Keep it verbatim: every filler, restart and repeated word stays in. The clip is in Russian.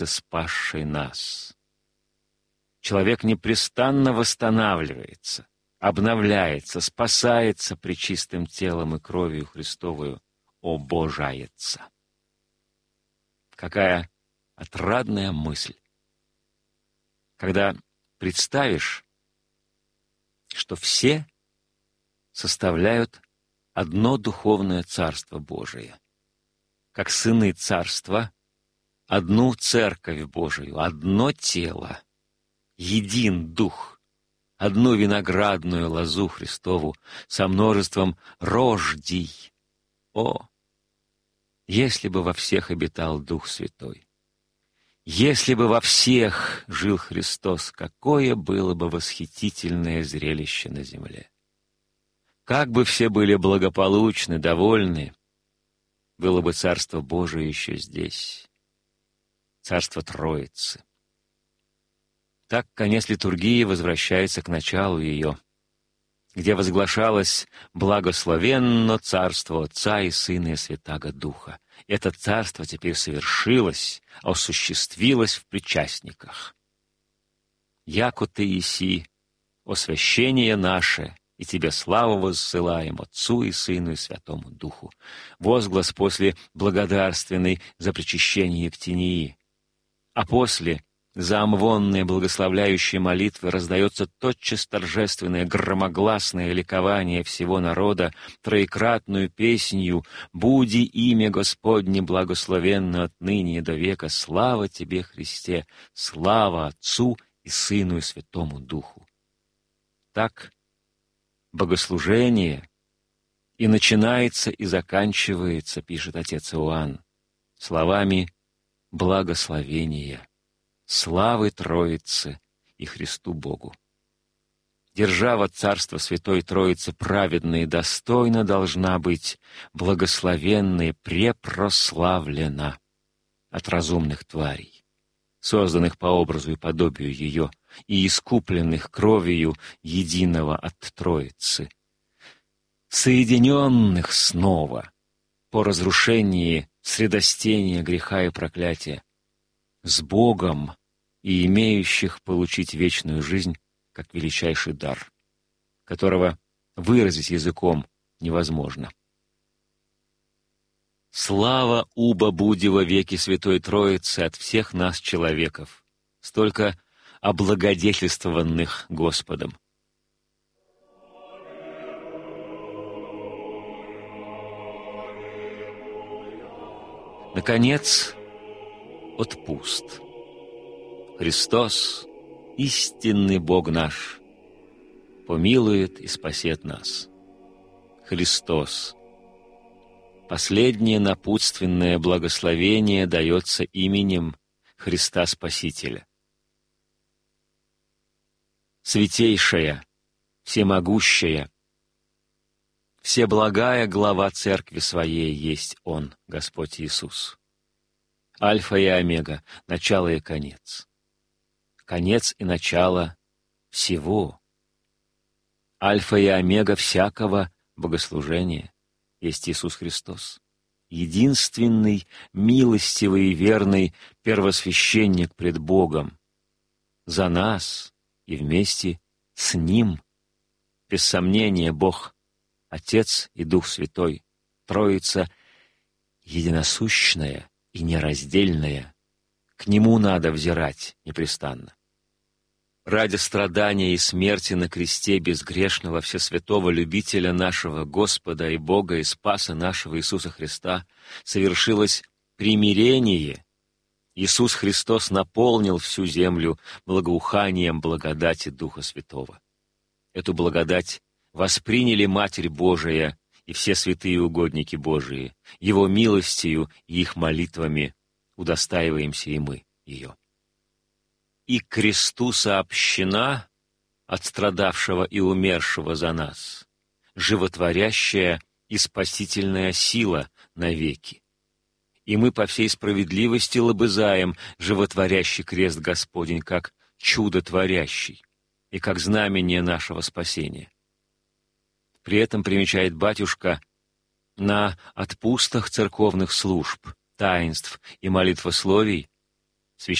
спасший нас. Человек непрестанно восстанавливается, обновляется, спасается пречистым телом и кровью Христовую, обожается. Какая отрадная мысль, когда представишь, что все составляют одно духовное Царство Божие, как сыны Царства, одну Церковь Божию, одно тело, един Дух, одну виноградную лозу Христову со множеством рождий. О, если бы во всех обитал Дух Святой! Если бы во всех жил Христос, какое было бы восхитительное зрелище на земле! Как бы все были благополучны, довольны, было бы Царство Божие еще здесь, Царство Троицы. Так конец литургии возвращается к началу ее, где возглашалось «Благословенно Царство Отца и Сына и Святаго Духа». Это Царство теперь совершилось, осуществилось в причастниках. «Яко Ты еси, освящение наше, и Тебе славу воссылаем Отцу и Сыну и Святому Духу». Возглас после благодарственной за причащение Ектинии, а после за омвонные благословляющие молитвы раздается тотчас торжественное громогласное ликование всего народа троекратную песнью «Буди имя Господне благословенно отныне и до века, слава Тебе, Христе, слава Отцу и Сыну и Святому Духу». Так богослужение и начинается, и заканчивается, пишет отец Иоанн, словами благословения, славы Троицы и Христу Богу. Держава Царства Святой Троицы праведна и достойна должна быть благословенна и препрославлена от разумных тварей, созданных по образу и подобию ее и искупленных кровью единого от Троицы, соединенных снова по разрушении средостения греха и проклятия с Богом и имеющих получить вечную жизнь как величайший дар, которого выразить языком невозможно. Слава уба буди во веки Святой Троицы от всех нас, человеков, столько облагодетельствованных Господом. Наконец, отпуст. Христос, истинный Бог наш, помилует и спасет нас. Христос. Последнее напутственное благословение дается именем Христа Спасителя. Святейшая, всемогущая, всеблагая глава Церкви Своей есть Он, Господь Иисус. Альфа и Омега, начало и конец. Конец и начало всего. Альфа и Омега всякого богослужения есть Иисус Христос, единственный, милостивый и верный первосвященник пред Богом, за нас и вместе с Ним. Без сомнения, Бог, Отец и Дух Святой, Троица единосущная и нераздельная, к Нему надо взирать непрестанно. Ради страдания и смерти на кресте безгрешного всесвятого любителя нашего Господа и Бога и Спаса нашего Иисуса Христа совершилось примирение. Иисус Христос наполнил всю землю благоуханием благодати Духа Святого. Эту благодать восприняли Матерь Божия и все святые угодники Божии. Его милостью и их молитвами удостаиваемся и мы ее. И к кресту сообщена от страдавшего и умершего за нас животворящая и спасительная сила навеки. И мы по всей справедливости лобызаем животворящий крест Господень как чудотворящий и как знамение нашего спасения. При этом, примечает батюшка, на отпустах церковных служб, таинств и молитвословий